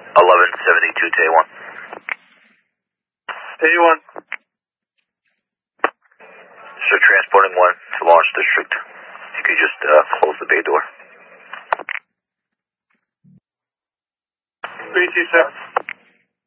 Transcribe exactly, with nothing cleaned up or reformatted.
eleven seventy-two to A one. A one. So transporting one to launch district. You could just uh, close the bay door. three two six.